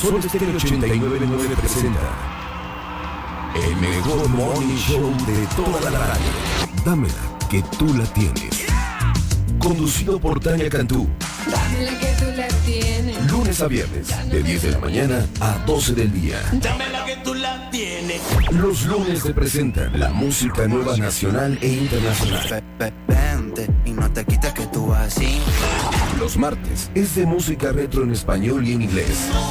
Sol Estéreo 89.9 presenta el mejor morning show de toda la radio. Dámela que tú la tienes. Conducido por Tania Cantú. Dámela que tú la tienes. Lunes a viernes, de 10 de la mañana a 12 del día. Dámela que tú la tienes. Los lunes te presentan la música nueva nacional e internacional. Vente y no te quites que tú vas así. Los martes es de música retro en español y en inglés.